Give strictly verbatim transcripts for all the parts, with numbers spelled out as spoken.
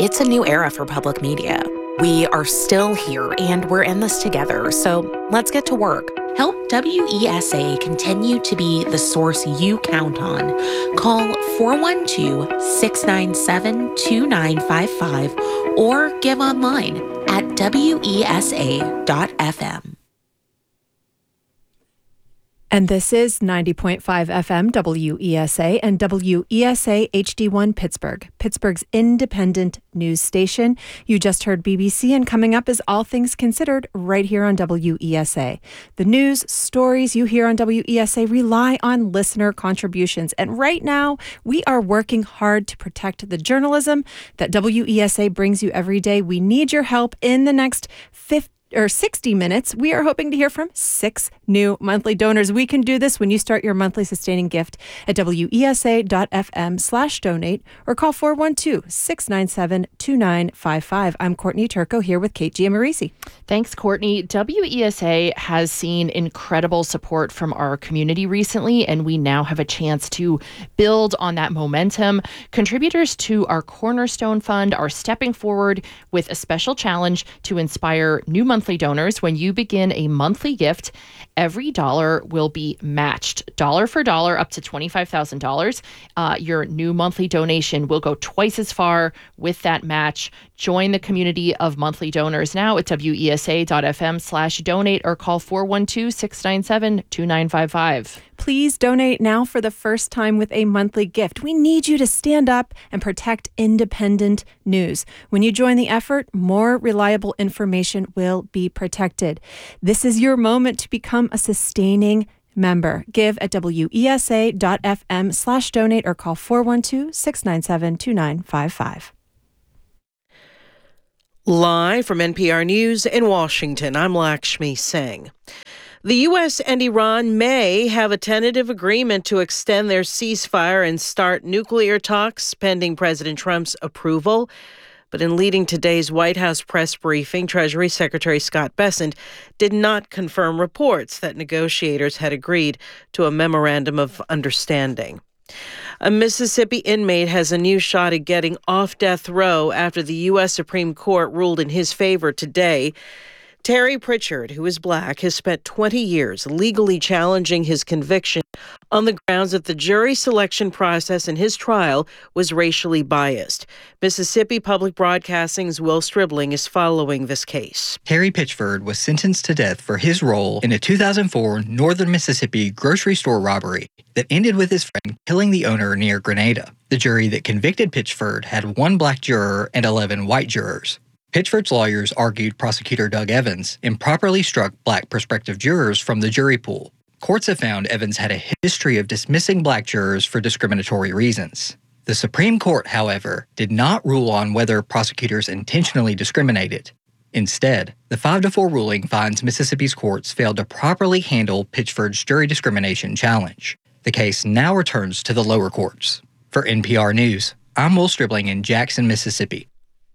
It's a new era for public media. We are still here, and we're in this together, so let's get to work. Help W E S A continue to be the source you count on. Call four one two, six nine seven, two nine five five or give online at W E S A dot F M. And this is ninety point five F M W E S A and W E S A H D one Pittsburgh, Pittsburgh's independent news station. You just heard B B C, and coming up is All Things Considered right here on W E S A. The news stories you hear on W E S A rely on listener contributions, and right now we are working hard to protect the journalism that W E S A brings you every day. We need your help in the next fifty or sixty minutes. We are hoping to hear from six new monthly donors. We can do this when you start your monthly sustaining gift at W E S A dot F M slash donate or call four one two, six nine seven, two nine five five. I'm Courtney Turco here with Kate Giamarisi. Thanks, Courtney. W E S A has seen incredible support from our community recently, and we now have a chance to build on that momentum. Contributors to our Cornerstone Fund are stepping forward with a special challenge to inspire new monthly donors. When you begin a monthly gift, every dollar will be matched dollar for dollar up to twenty-five thousand dollars. Uh, your new monthly donation will go twice as far with that match. Join the community of monthly donors now at W E S A dot F M slash donate or call four one two, six nine seven, two nine five five. Please donate now for the first time with a monthly gift. We need you to stand up and protect independent news. When you join the effort, more reliable information will be protected. This is your moment to become a sustaining member. Give at W E S A dot F M slash donate or call four one two, six nine seven, two nine five five. Live from N P R News in Washington, I'm Lakshmi Singh. The U S and Iran may have a tentative agreement to extend their ceasefire and start nuclear talks pending President Trump's approval. But in leading today's White House press briefing, Treasury Secretary Scott Bessent did not confirm reports that negotiators had agreed to a memorandum of understanding. A Mississippi inmate has a new shot at getting off death row after the U S Supreme Court ruled in his favor today. Terry Pritchard, who is black, has spent twenty years legally challenging his conviction on the grounds that the jury selection process in his trial was racially biased. Mississippi Public Broadcasting's Will Stribling is following this case. Terry Pitchford was sentenced to death for his role in a two thousand four Northern Mississippi grocery store robbery that ended with his friend killing the owner near Grenada. The jury that convicted Pitchford had one black juror and eleven white jurors. Pitchford's lawyers argued prosecutor Doug Evans improperly struck black prospective jurors from the jury pool. Courts have found Evans had a history of dismissing black jurors for discriminatory reasons. The Supreme Court, however, did not rule on whether prosecutors intentionally discriminated. Instead, the five to four ruling finds Mississippi's courts failed to properly handle Pitchford's jury discrimination challenge. The case now returns to the lower courts. For N P R News, I'm Will Stribling in Jackson, Mississippi.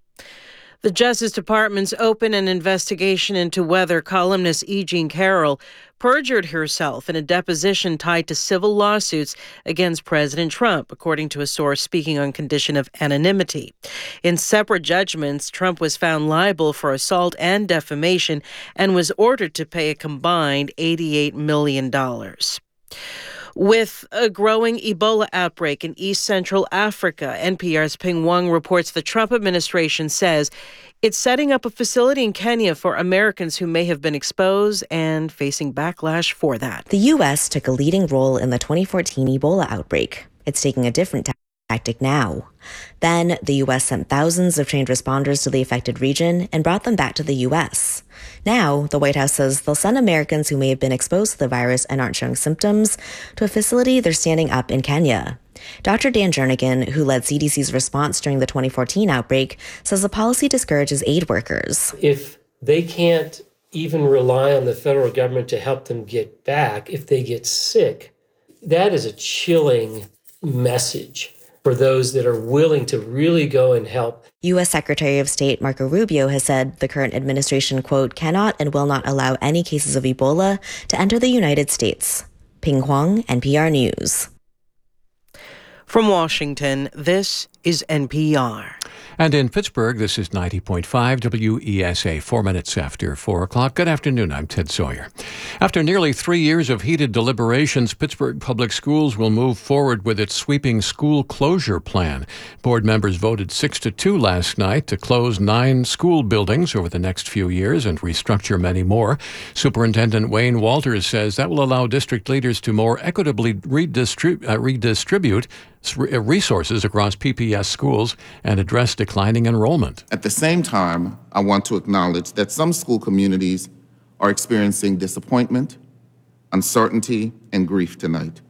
The Justice Department's opened an investigation into whether columnist E. Jean Carroll perjured herself in a deposition tied to civil lawsuits against President Trump, according to a source speaking on condition of anonymity. In separate judgments, Trump was found liable for assault and defamation and was ordered to pay a combined eighty-eight million dollars. With a growing Ebola outbreak in East Central Africa, N P R's Ping Wang reports the Trump administration says it's setting up a facility in Kenya for Americans who may have been exposed and facing backlash for that. The U S took a leading role in the twenty fourteen Ebola outbreak. It's taking a different tactic now. Then, the U S sent thousands of trained responders to the affected region and brought them back to the U S. Now, the White House says they'll send Americans who may have been exposed to the virus and aren't showing symptoms to a facility they're standing up in Kenya. Doctor Dan Jernigan, who led C D C's response during the twenty fourteen outbreak, says the policy discourages aid workers. If they can't even rely on the federal government to help them get back if they get sick, that is a chilling message for those that are willing to really go and help. U S Secretary of State Marco Rubio has said the current administration, quote, cannot and will not allow any cases of Ebola to enter the United States. Ping Huang, N P R News. From Washington, this is N P R. And in Pittsburgh, this is ninety point five W E S A, four minutes after four o'clock. Good afternoon, I'm Ted Sawyer. After nearly three years of heated deliberations, Pittsburgh Public Schools will move forward with its sweeping school closure plan. Board members voted six to two last night to close nine school buildings over the next few years and restructure many more. Superintendent Wayne Walters says that will allow district leaders to more equitably redistrib- uh, redistribute resources across P P S schools and address declining enrollment. At the same time, I want to acknowledge that some school communities are experiencing disappointment, uncertainty, and grief tonight.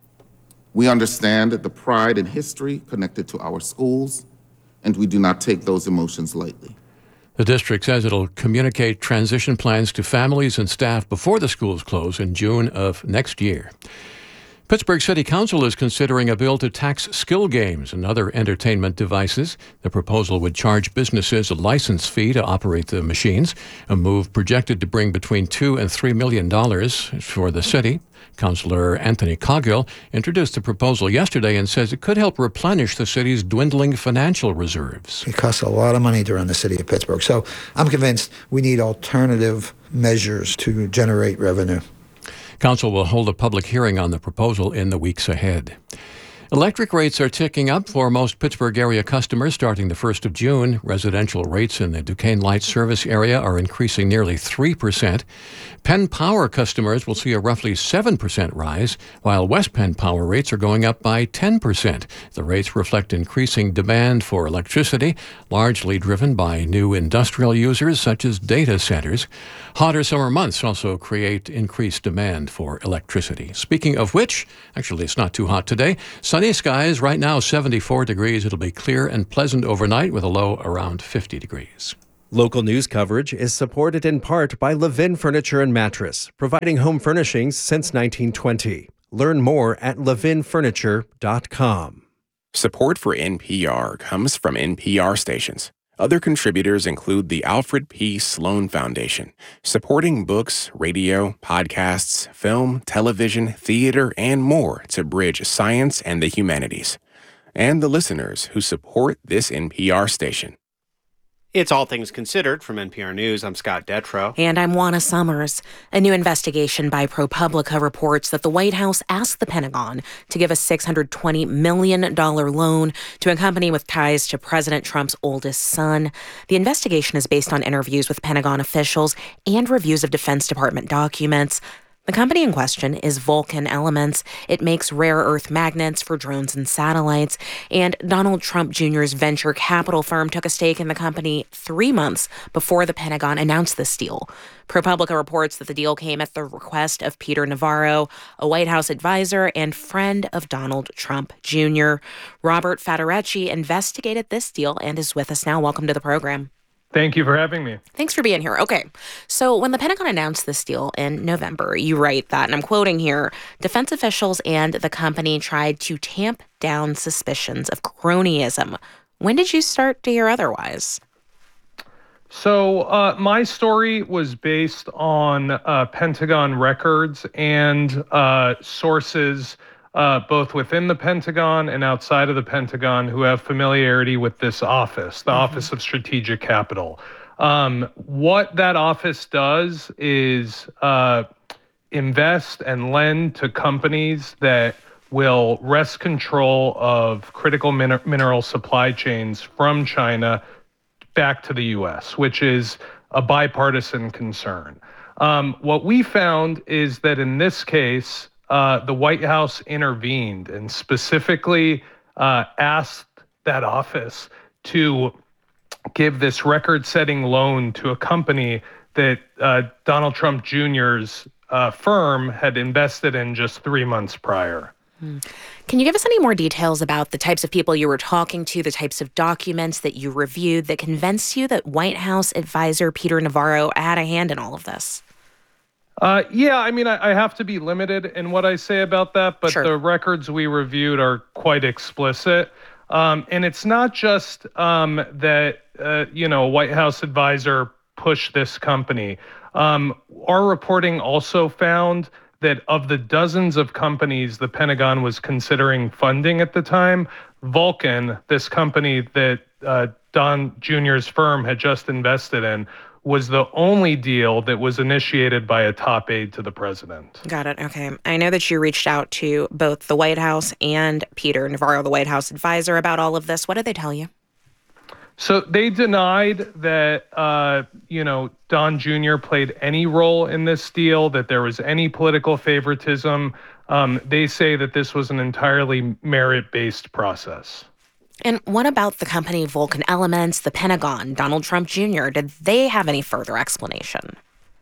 We understand the pride and history connected to our schools, and we do not take those emotions lightly. The district says it'll communicate transition plans to families and staff before the schools close in June of next year. Pittsburgh City Council is considering a bill to tax skill games and other entertainment devices. The proposal would charge businesses a license fee to operate the machines, a move projected to bring between two and three million dollars for the city. Councillor Anthony Coggill introduced the proposal yesterday and says it could help replenish the city's dwindling financial reserves. It costs a lot of money to run the city of Pittsburgh, so I'm convinced we need alternative measures to generate revenue. Council will hold a public hearing on the proposal in the weeks ahead. Electric rates are ticking up for most Pittsburgh area customers starting the first of June. Residential rates in the Duquesne Light Service area are increasing nearly three percent. Penn Power customers will see a roughly seven percent rise, while West Penn Power rates are going up by ten percent. The rates reflect increasing demand for electricity, largely driven by new industrial users such as data centers. Hotter summer months also create increased demand for electricity. Speaking of which, actually it's not too hot today. Sunny skies right now, seventy-four degrees. It'll be clear and pleasant overnight with a low around fifty degrees. Local news coverage is supported in part by Levin Furniture and Mattress, providing home furnishings since nineteen twenty. Learn more at levin furniture dot com. Support for N P R comes from N P R stations. Other contributors include the Alfred P. Sloan Foundation, supporting books, radio, podcasts, film, television, theater, and more to bridge science and the humanities. And the listeners who support this N P R station. It's All Things Considered from N P R News. I'm Scott Detrow. And I'm Juana Summers. A new investigation by ProPublica reports that the White House asked the Pentagon to give a six hundred twenty million dollars loan to a company with ties to President Trump's oldest son. The investigation is based on interviews with Pentagon officials and reviews of Defense Department documents. The company in question is Vulcan Elements. It makes rare earth magnets for drones and satellites. And Donald Trump Junior's venture capital firm took a stake in the company three months before the Pentagon announced this deal. ProPublica reports that the deal came at the request of Peter Navarro, a White House advisor and friend of Donald Trump Junior Robert Federecci investigated this deal and is with us now. Welcome to the program. Thank you for having me. Thanks for being here. Okay, so when the Pentagon announced this deal in November, you write that, and I'm quoting here, defense officials and the company tried to tamp down suspicions of cronyism. When did you start to hear otherwise? So uh, my story was based on uh, Pentagon records and uh, sources Uh, both within the Pentagon and outside of the Pentagon who have familiarity with this office, the mm-hmm. Office of Strategic Capital. Um, what that office does is uh, invest and lend to companies that will wrest control of critical min- mineral supply chains from China back to the U S, which is a bipartisan concern. Um, what we found is that in this case, Uh, the White House intervened and specifically uh, asked that office to give this record-setting loan to a company that uh, Donald Trump Junior's uh, firm had invested in just three months prior. Can you give us any more details about the types of people you were talking to, the types of documents that you reviewed that convinced you that White House advisor Peter Navarro had a hand in all of this? Uh, yeah, I mean, I, I have to be limited in what I say about that, but sure. The records we reviewed are quite explicit. Um, and it's not just um, that, uh, you know, a White House advisor pushed this company. Um, our reporting also found that of the dozens of companies the Pentagon was considering funding at the time, Vulcan, this company that uh, Don Junior's firm had just invested in, was the only deal that was initiated by a top aide to the president. Got it. Okay. I know that you reached out to both the White House and Peter Navarro, the White House advisor, about all of this. What did they tell you? So they denied that, uh, you know, Don Junior played any role in this deal, that there was any political favoritism. Um, they say that this was an entirely merit-based process. And what about the company Vulcan Elements, the Pentagon, Donald Trump Junior? Did they have any further explanation?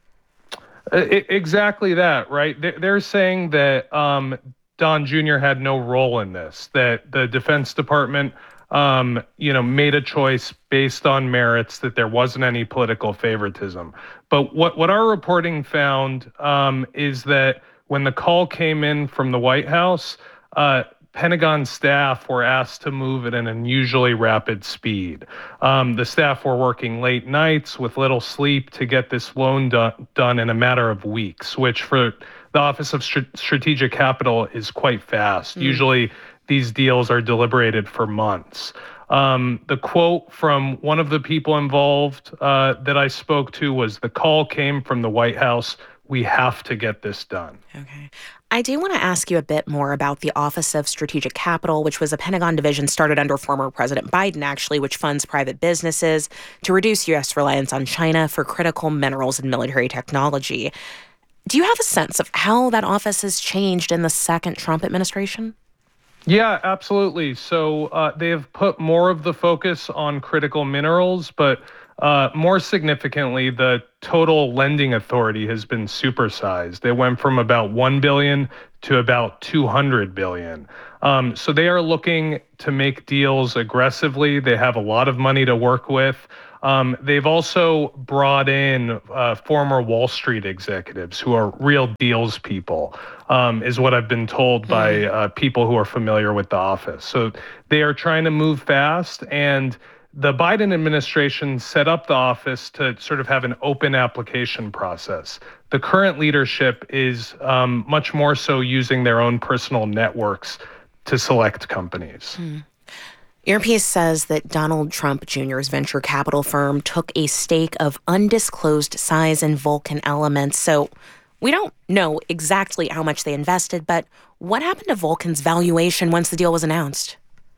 Uh, exactly that, right? They're saying that um, Don Junior had no role in this, that the Defense Department, um, you know, made a choice based on merits, that there wasn't any political favoritism. But what, what our reporting found um, is that when the call came in from the White House, uh, Pentagon staff were asked to move at an unusually rapid speed. Um, the staff were working late nights with little sleep to get this loan do- done in a matter of weeks, which for the Office of St- Strategic Capital is quite fast. Mm. Usually these deals are deliberated for months. Um, the quote from one of the people involved uh, that I spoke to was, "The call came from the White House. We have to get this done." Okay. I do want to ask you a bit more about the Office of Strategic Capital, which was a Pentagon division started under former President Biden, actually, which funds private businesses to reduce U S reliance on China for critical minerals and military technology. Do you have a sense of how that office has changed in the second Trump administration? Yeah, absolutely. So uh, they have put more of the focus on critical minerals, but Uh, more significantly, the total lending authority has been supersized. It went from about one billion dollars to about two hundred billion dollars. Um, so they are looking to make deals aggressively. They have a lot of money to work with. Um, they've also brought in uh, former Wall Street executives who are real deals people, um, is what I've been told by uh, people who are familiar with the office. So they are trying to move fast, and the Biden administration set up the office to sort of have an open application process. The current leadership is um, much more so using their own personal networks to select companies. Hmm. Your piece says that Donald Trump Junior's venture capital firm took a stake of undisclosed size in Vulcan Elements. So we don't know exactly how much they invested, but what happened to Vulcan's valuation once the deal was announced?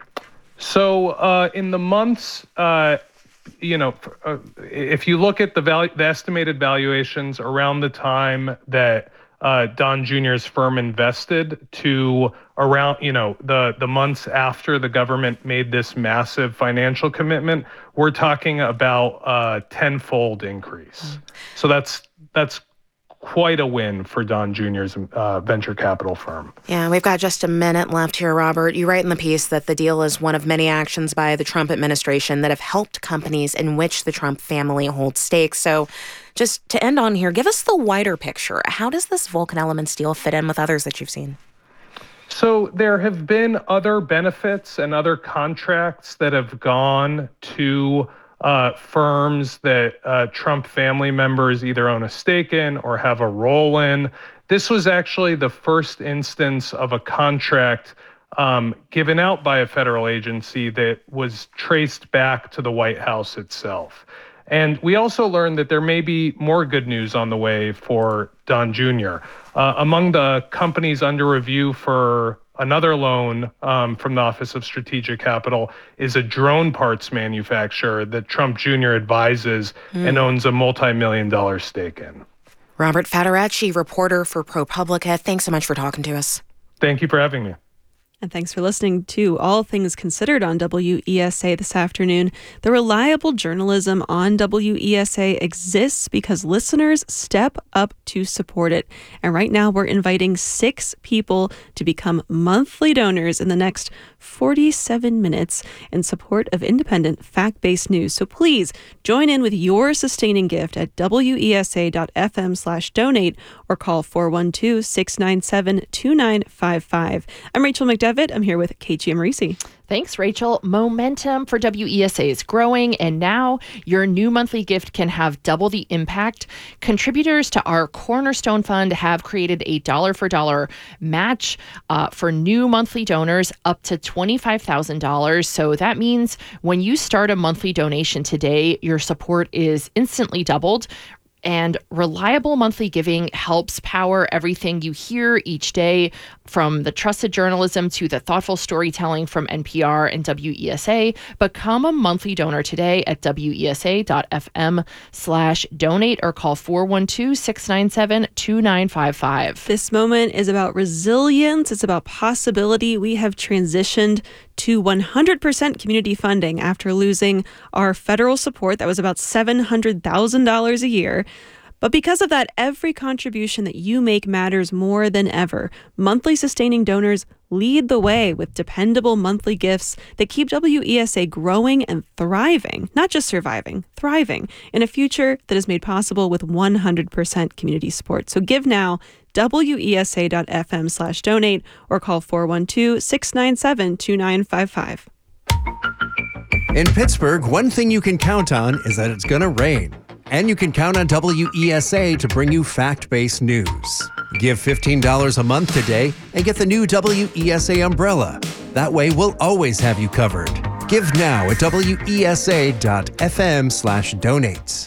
So uh, in the months, uh, you know, uh, if you look at the value, the estimated valuations around the time that uh, Don Junior's firm invested to around, you know, the, the months after the government made this massive financial commitment, we're talking about a tenfold increase. Mm. So that's that's quite a win for Don Junior's uh, venture capital firm. Yeah, we've got just a minute left here, Robert. You write in the piece that the deal is one of many actions by the Trump administration that have helped companies in which the Trump family holds stakes. So just to end on here, give us the wider picture. How does this Vulcan Elements deal fit in with others that you've seen? So there have been other benefits and other contracts that have gone to Uh, firms that uh, Trump family members either own a stake in or have a role in. This was actually the first instance of a contract um, given out by a federal agency that was traced back to the White House itself. And we also learned that there may be more good news on the way for Don Junior Uh, among the companies under review for another loan um, from the Office of Strategic Capital is a drone parts manufacturer that Trump Junior advises mm. and owns a multi-million dollar stake in. Robert Federacci, reporter for ProPublica. Thanks so much for talking to us. Thank you for having me. And thanks for listening to All Things Considered on W E S A this afternoon. The reliable journalism on W E S A exists because listeners step up to support it. And right now we're inviting six people to become monthly donors in the next forty-seven minutes in support of independent, fact-based news. So please join in with your sustaining gift at W E S A dot F M slash donate or call four one two, six nine seven, two nine five five. I'm Rachel McDevitt. Devitt. I'm here with Kate Giammarese. Thanks, Rachel. Momentum for W E S A is growing, and now your new monthly gift can have double the impact. Contributors to our Cornerstone Fund have created a dollar for dollar match uh, for new monthly donors up to twenty-five thousand dollars. So that means when you start a monthly donation today, your support is instantly doubled. And reliable monthly giving helps power everything you hear each day, from the trusted journalism to the thoughtful storytelling from N P R and W E S A. Become a monthly donor today at wesa.fm slash donate or call four one two, six nine seven, two nine five five. This moment is about resilience. It's about possibility. We have transitioned to one hundred percent community funding after losing our federal support. That was about seven hundred thousand dollars a year. But because of that, every contribution that you make matters more than ever. Monthly sustaining donors lead the way with dependable monthly gifts that keep W E S A growing and thriving, not just surviving, thriving in a future that is made possible with one hundred percent community support. So give now, wesa.fm slash donate or call four one two, six nine seven, two nine five five. In Pittsburgh, one thing you can count on is that it's going to rain. And you can count on W E S A to bring you fact-based news. Give fifteen dollars a month today and get the new W E S A umbrella. That way, we'll always have you covered. Give now at wesa.fm slash donates.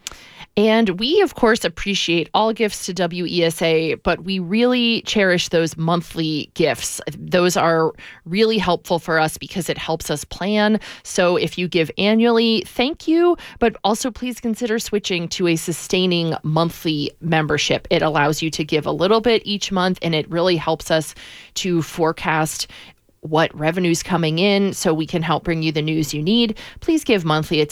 And we, of course, appreciate all gifts to W E S A, but we really cherish those monthly gifts. Those are really helpful for us because it helps us plan. So if you give annually, thank you, but also please consider switching to a sustaining monthly membership. It allows you to give a little bit each month, and it really helps us to forecast what revenue's coming in so we can help bring you the news you need. Please give monthly at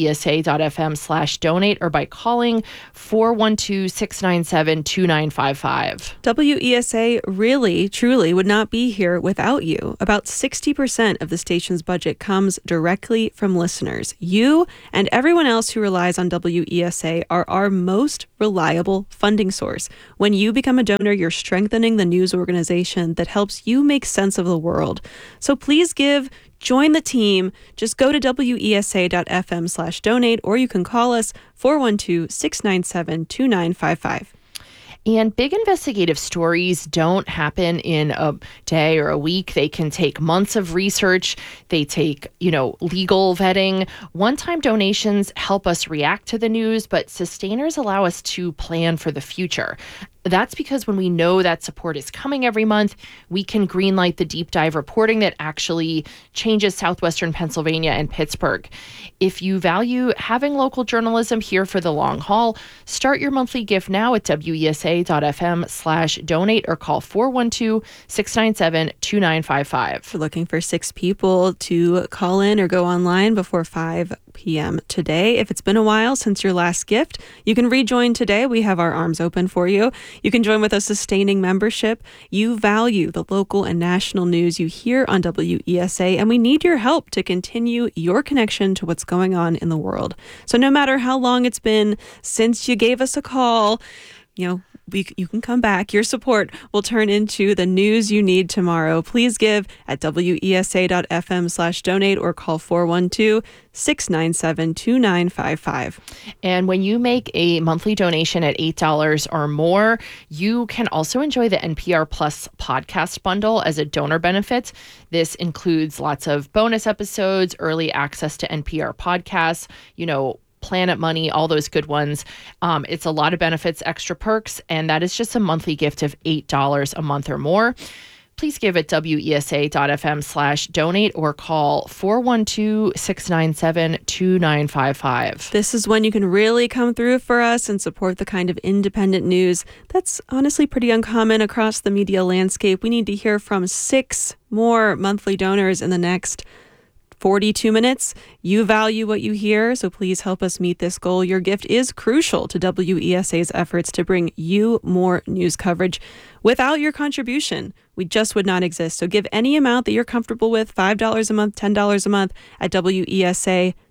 wesa.fm slash donate or by calling four one two, six nine seven, two nine five five. W E S A really, truly would not be here without you. About sixty percent of the station's budget comes directly from listeners. You and everyone else who relies on W E S A are our most reliable funding source. When you become a donor, you're strengthening the news organization that helps you make sense of the world. So please give, join the team. Just go to wesa.fm slash donate, or you can call us four one two, six nine seven, two nine five five. And big investigative stories don't happen in a day or a week. They can take months of research. They take, you know, legal vetting. One-time donations help us react to the news, but sustainers allow us to plan for the future. That's because when we know that support is coming every month, we can greenlight the deep dive reporting that actually changes southwestern Pennsylvania and Pittsburgh. If you value having local journalism here for the long haul, start your monthly gift now at wesa.fm slash donate or call four one two, six nine seven, two nine five five. We're looking for six people to call in or go online before five p.m. today. If it's been a while since your last gift, you can rejoin today. We have our arms open for you. You can join with a sustaining membership. You value the local and national news you hear on W E S A, and we need your help to continue your connection to what's going on in the world. So no matter how long it's been since you gave us a call, you know, we, you can come back. Your support will turn into the news you need tomorrow. Please give at wesa.fm slash donate or call four one two, six nine seven, two nine five five. And when you make a monthly donation at eight dollars or more, you can also enjoy the N P R Plus podcast bundle as a donor benefit. This includes lots of bonus episodes, early access to N P R podcasts, you know, Planet Money, all those good ones. Um, it's a lot of benefits, extra perks, and that is just a monthly gift of eight dollars a month or more. Please give at wesa.fm slash donate or call four one two, six nine seven, two nine five five. This is when you can really come through for us and support the kind of independent news that's honestly pretty uncommon across the media landscape. We need to hear from six more monthly donors in the next forty-two minutes. You value what you hear, so please help us meet this goal. Your gift is crucial to W E S A's efforts to bring you more news coverage. Without your contribution, we just would not exist. So give any amount that you're comfortable with, five dollars a month, ten dollars a month, at wesa.fm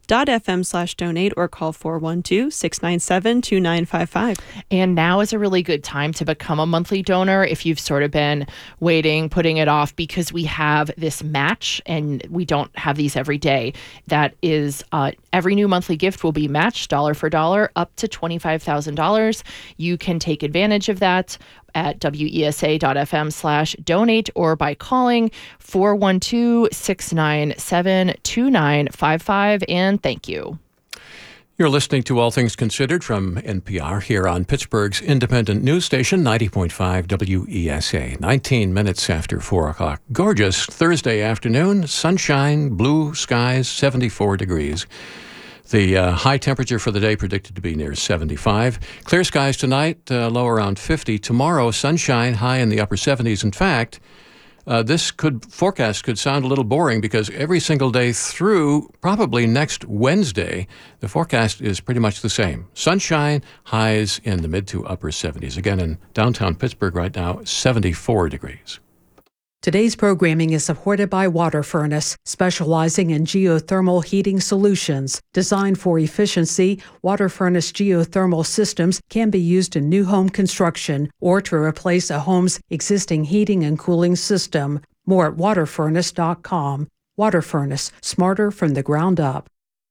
dot f m slash donate or call four one two, six nine seven, two nine five five. And now is a really good time to become a monthly donor if you've sort of been waiting, putting it off, because we have this match and we don't have these every day. That is, uh, every new monthly gift will be matched dollar for dollar up to twenty-five thousand dollars. You can take advantage of that at W E S A dot F M slash donate or by calling four one two, six nine seven, two nine five five. And thank you. You're listening to All Things Considered from N P R here on Pittsburgh's independent news station, ninety point five W E S A. nineteen minutes after four o'clock. Gorgeous Thursday afternoon, sunshine, blue skies, seventy-four degrees. The uh, high temperature for the day predicted to be near seventy-five. Clear skies tonight, uh, low around fifty. Tomorrow, sunshine, high in the upper seventies. In fact, uh, this could forecast could sound a little boring because every single day through probably next Wednesday, the forecast is pretty much the same. Sunshine, highs in the mid to upper seventies. Again, in downtown Pittsburgh right now, seventy-four degrees. Today's programming is supported by Water Furnace, specializing in geothermal heating solutions. Designed for efficiency, Water Furnace geothermal systems can be used in new home construction or to replace a home's existing heating and cooling system. More at water furnace dot com. Water Furnace, smarter from the ground up.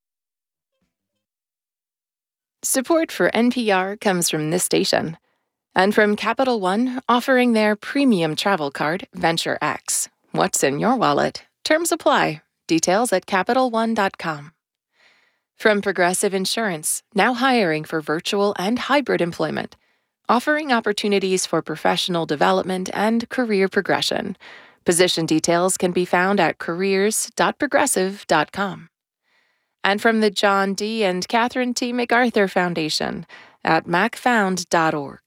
Support for N P R comes from this station. And from Capital One, offering their premium travel card, Venture X. What's in your wallet? Terms apply. Details at Capital One dot com. From Progressive Insurance, now hiring for virtual and hybrid employment, offering opportunities for professional development and career progression. Position details can be found at careers dot progressive dot com. And from the John D. and Catherine T. MacArthur Foundation at mac found dot org.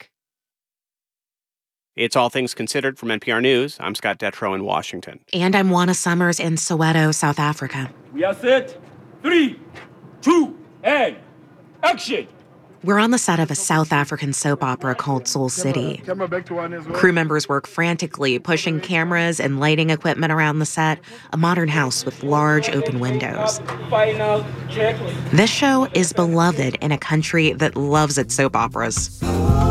It's All Things Considered from N P R News. I'm Scott Detrow in Washington. And I'm Juana Summers in Soweto, South Africa. We are set. Three, two, and action. We're on the set of a South African soap opera called Soul City. Camera, camera back to one as well. Crew members work frantically, pushing cameras and lighting equipment around the set, a modern house with large open windows. Final check. This show is beloved in a country that loves its soap operas.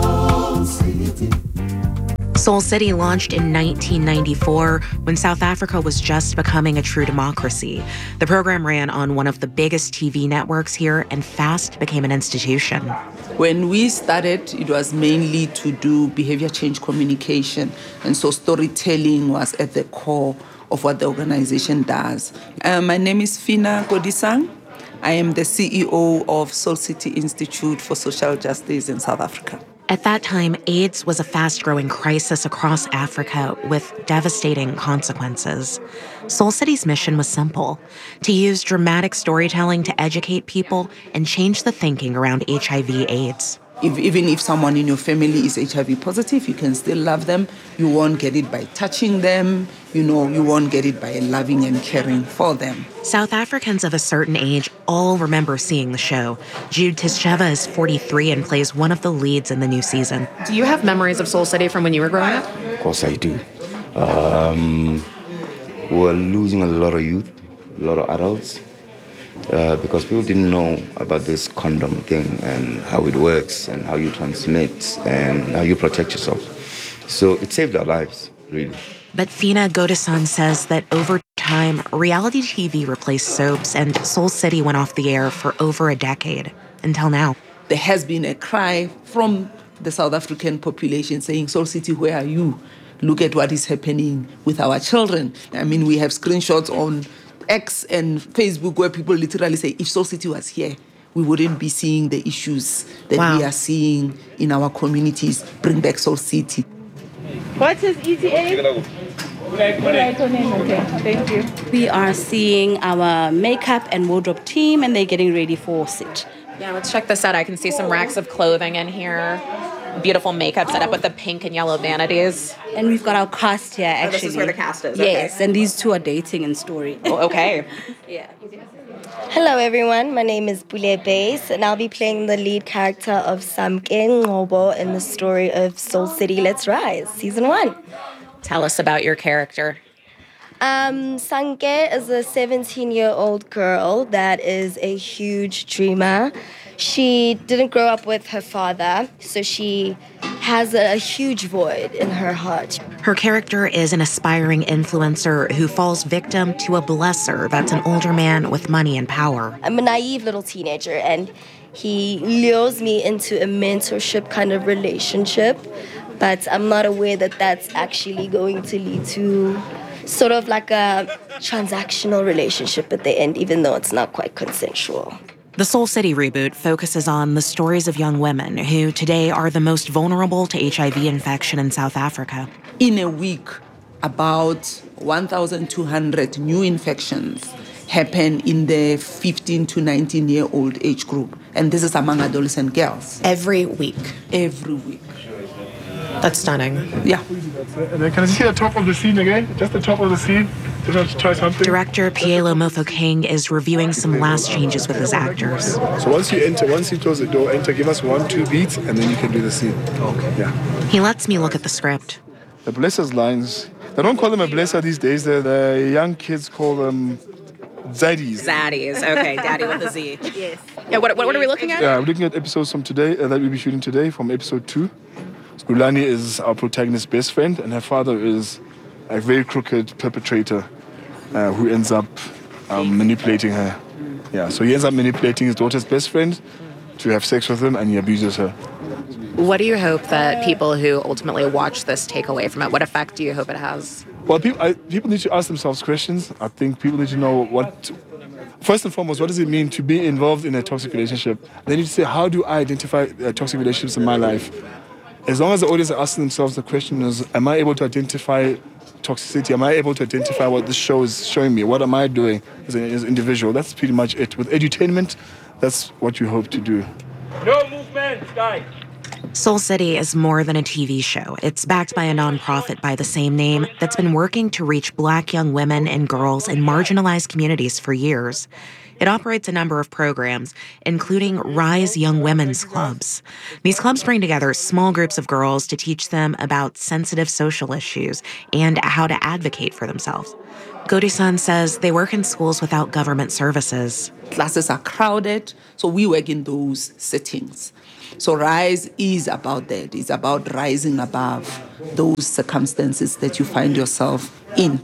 Soul City launched in nineteen ninety-four when South Africa was just becoming a true democracy. The program ran on one of the biggest T V networks here and fast became an institution. When we started, it was mainly to do behavior change communication, and so storytelling was at the core of what the organization does. Uh, my name is Fina Godisang. I am the C E O of Soul City Institute for Social Justice in South Africa. At that time, AIDS was a fast-growing crisis across Africa with devastating consequences. Soul City's mission was simple: to use dramatic storytelling to educate people and change the thinking around H I V AIDS. If, even if someone in your family is H I V positive, you can still love them. You won't get it by touching them. You know, you won't get it by loving and caring for them. South Africans of a certain age all remember seeing the show. Jude Tsheva is forty-three and plays one of the leads in the new season. Do you have memories of Soul City from when you were growing up? Of course I do. Um, we're losing a lot of youth, a lot of adults. Uh, because people didn't know about this condom thing and how it works and how you transmit and how you protect yourself. So it saved our lives, really. But Fina Godisang says that over time, reality T V replaced soaps and Soul City went off the air for over a decade, until now. There has been a cry from the South African population saying, Soul City, where are you? Look at what is happening with our children. I mean, we have screenshots on X and Facebook where people literally say, if Soul City was here, we wouldn't be seeing the issues that wow. we are seeing in our communities. Bring back Soul City. What is E T A? Okay, thank you. We are seeing our makeup and wardrobe team, and they're getting ready for sit. Yeah, let's check this out. I can see some racks of clothing in here. Beautiful makeup set up with the pink and yellow vanities. And we've got our cast here, actually. Oh, this is where the cast is. Yes, okay. And these two are dating in story. Oh, okay. Yeah. Hello, everyone. My name is Bule Bass, and I'll be playing the lead character of Samke Ngobo in the story of Soul City Let's Rise, Season one. Tell us about your character. Um, Sanke is a seventeen-year-old girl that is a huge dreamer. She didn't grow up with her father, so she has a huge void in her heart. Her character is an aspiring influencer who falls victim to a blesser that's an older man with money and power. I'm a naive little teenager, and he lures me into a mentorship kind of relationship, but I'm not aware that that's actually going to lead to sort of like a transactional relationship at the end, even though it's not quite consensual. The Soul City reboot focuses on the stories of young women who today are the most vulnerable to H I V infection in South Africa. In a week, about one thousand two hundred new infections happen in the fifteen to nineteen-year-old age group. And this is among adolescent girls. Every week? Every week. That's stunning. Yeah. And then can I see the top of the scene again? Just the top of the scene? Just want to try something. Director Pielo Mofo King is reviewing some last changes with his actors. So once you enter, once you close the door, enter, give us one, two beats, and then you can do the scene. Okay. Yeah. He lets me look at the script. The blesser's lines, they don't call them a blesser these days. The, the young kids call them zaddies. Zaddies. Okay, daddy with a Z. Yes. Yeah, what, what, what are we looking at? Yeah, we're looking at episodes from today uh, that we'll be shooting today, from episode two. Lulani is our protagonist's best friend, and her father is a very crooked perpetrator uh, who ends up um, manipulating her. Yeah, so he ends up manipulating his daughter's best friend to have sex with him, and he abuses her. What do you hope that people who ultimately watch this take away from it? What effect do you hope it has? Well, people, I, people need to ask themselves questions. I think people need to know what... First and foremost, what does it mean to be involved in a toxic relationship? They need to say, how do I identify uh, toxic relationships in my life? As long as the audience are asking themselves the question is, am I able to identify toxicity? Am I able to identify what this show is showing me? What am I doing as an, as an individual? That's pretty much it. With edutainment, that's what you hope to do. No movement, guys. Soul City is more than a T V show. It's backed by a nonprofit by the same name that's been working to reach Black young women and girls in marginalized communities for years. It operates a number of programs, including Rise Young Women's Clubs. These clubs bring together small groups of girls to teach them about sensitive social issues and how to advocate for themselves. Godi-san says they work in schools without government services. Classes are crowded, so we work in those settings. So Rise is about that. It's about rising above those circumstances that you find yourself in.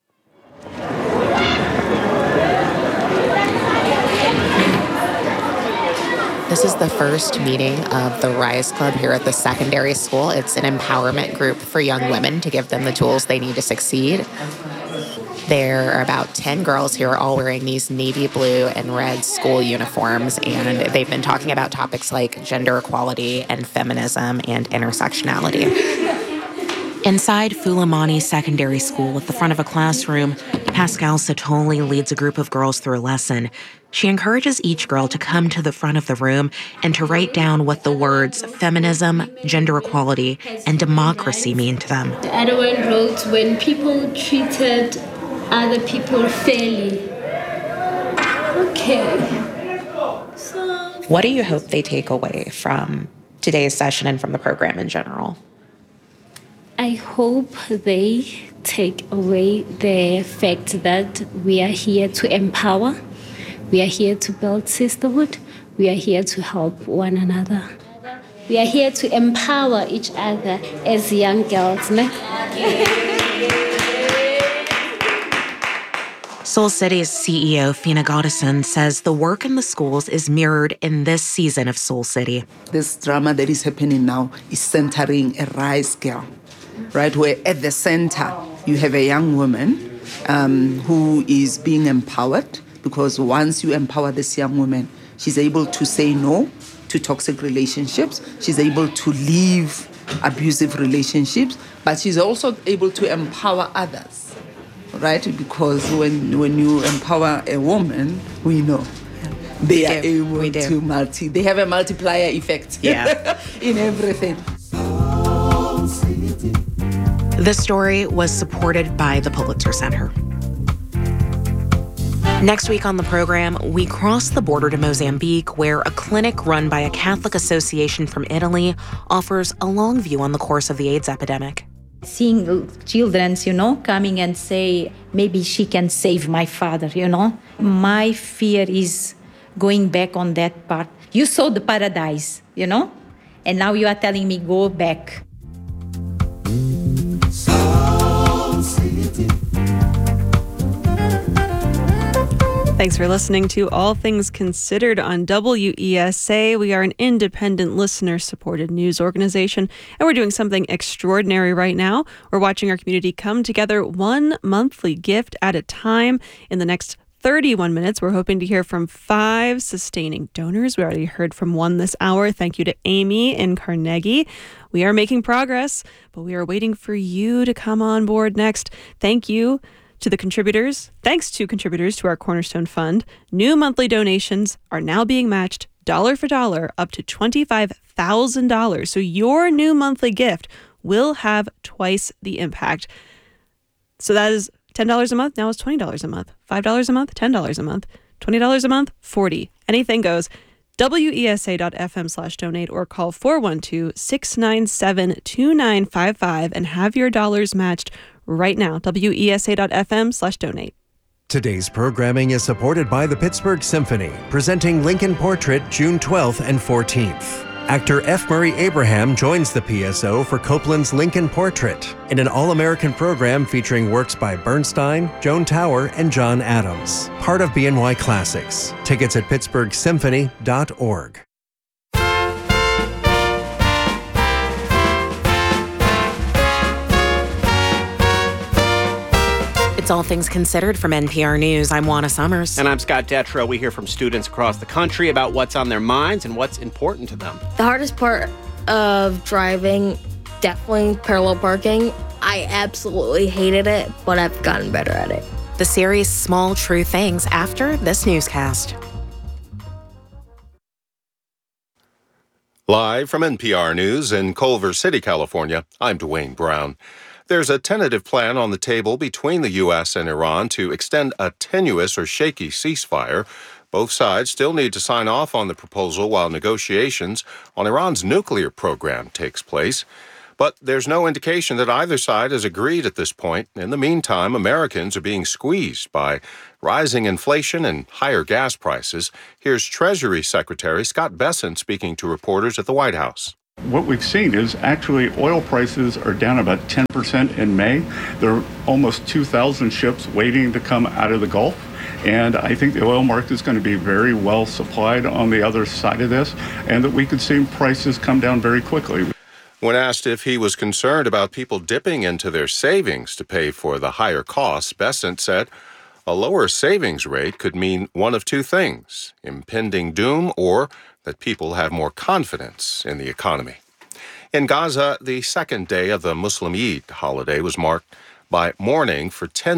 This is the first meeting of the Rise Club here at the secondary school. It's an empowerment group for young women to give them the tools they need to succeed. There are about ten girls here all wearing these navy blue and red school uniforms, and they've been talking about topics like gender equality and feminism and intersectionality. Inside Fulamani Secondary School, at the front of a classroom, Pascal Satoli leads a group of girls through a lesson. She encourages each girl to come to the front of the room and to write down what the words feminism, gender equality, and democracy mean to them. The other one wrote, when people treated other people fairly. Okay. So, what do you hope they take away from today's session and from the program in general? I hope they take away the fact that we are here to empower. We are here to build sisterhood. We are here to help one another. We are here to empower each other as young girls. Ne? Soul City's C E O, Fina Godison, says the work in the schools is mirrored in this season of Soul City. This drama that is happening now is centering a Rise girl, right? Where at the center you have a young woman um, who is being empowered, because once you empower this young woman, she's able to say no to toxic relationships. She's able to leave abusive relationships, but she's also able to empower others, right? Because when when you empower a woman, we know they are able to multi. They have a multiplier effect. Yeah. in everything. The story was supported by the Pulitzer Center. Next week on the program, we cross the border to Mozambique, where a clinic run by a Catholic association from Italy offers a long view on the course of the AIDS epidemic. Seeing children, you know, coming and say, maybe she can save my father, you know. My fear is going back on that part. You saw the paradise, you know, and now you are telling me go back. Thanks for listening to All Things Considered on W E S A. We are an independent, listener-supported news organization, and we're doing something extraordinary right now. We're watching our community come together one monthly gift at a time. In the next thirty-one minutes, we're hoping to hear from five sustaining donors. We already heard from one this hour. Thank you to Amy in Carnegie. We are making progress, but we are waiting for you to come on board next. Thank you to the contributors. Thanks to contributors to our Cornerstone Fund. New monthly donations are now being matched dollar for dollar up to twenty-five thousand dollars. So your new monthly gift will have twice the impact. So that is ten dollars a month. Now it's twenty dollars a month. five dollars a month, ten dollars a month. twenty dollars a month, forty dollars. Anything goes. W E S A dot F M slash donate or call four one two, six nine seven, two nine five five and have your dollars matched right now. W E S A dot F M slash donate. Today's programming is supported by the Pittsburgh Symphony, presenting Lincoln Portrait June twelfth and fourteenth. Actor F. Murray Abraham joins the P S O for Copeland's Lincoln Portrait in an all-American program featuring works by Bernstein, Joan Tower, and John Adams. Part of B N Y Classics. Tickets at pittsburgh symphony dot org. It's All Things Considered from N P R News. I'm Juana Summers. And I'm Scott Detrow. We hear from students across the country about what's on their minds and what's important to them. The hardest part of driving, definitely parallel parking. I absolutely hated it, but I've gotten better at it. The series Small True Things after this newscast. Live from N P R News in Culver City, California, I'm Dwayne Brown. There's a tentative plan on the table between the U S and Iran to extend a tenuous or shaky ceasefire. Both sides still need to sign off on the proposal while negotiations on Iran's nuclear program takes place. But there's no indication that either side has agreed at this point. In the meantime, Americans are being squeezed by rising inflation and higher gas prices. Here's Treasury Secretary Scott Bessent speaking to reporters at the White House. What we've seen is actually oil prices are down about ten percent in May. There are almost two thousand ships waiting to come out of the Gulf. And I think the oil market is going to be very well supplied on the other side of this, and that we could see prices come down very quickly. When asked if he was concerned about people dipping into their savings to pay for the higher costs, Bessent said a lower savings rate could mean one of two things: impending doom or that people have more confidence in the economy. In Gaza, the second day of the Muslim Eid holiday was marked by mourning for tens